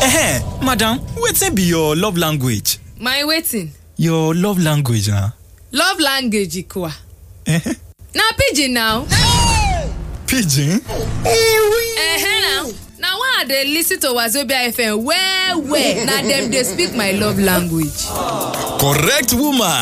Madam, wetin be your love language? My waiting. Your love language na? Love language ikwa. Na pidgin now. Pidgin? Now why they listen to Wazobia FM where na them they speak my love language. Correct woman.